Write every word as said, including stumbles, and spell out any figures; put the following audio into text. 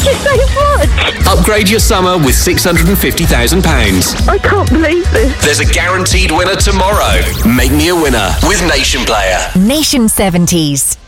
you so much. Upgrade your summer with six hundred fifty thousand pounds. I can't believe this. There's a guaranteed winner tomorrow. Make me a winner with Nation Player. Nation seventies.